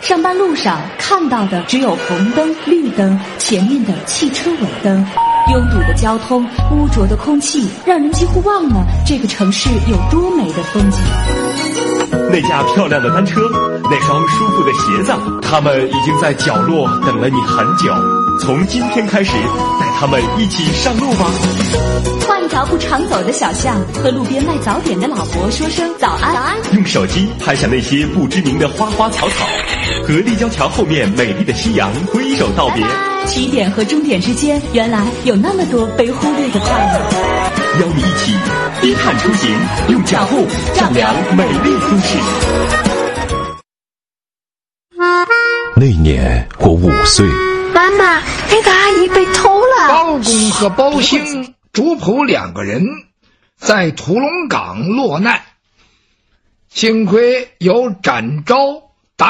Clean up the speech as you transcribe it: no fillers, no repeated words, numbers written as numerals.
上班路上看到的只有红灯、绿灯，前面的汽车尾灯。拥堵的交通，污浊的空气，让人几乎忘了这个城市有多美的风景。 那架漂亮的单车，那双舒服的鞋子，他们已经在角落等了你很久。从今天开始，带他们一起上路吧。 换一条不常走的小巷，和路边卖早点的老伯说声早安。早安。 用手机拍下那些不知名的花花草草，和立交桥后面美丽的夕阳挥手道别。 起点和终点之间，原来有那么多被忽略的快乐。 邀你一起低碳出行，用脚步丈量美丽都市。 那年我5岁。 妈妈，那个阿姨被偷了。 包公和包兴、朱普2个人在屠龙岗落难，幸亏有展昭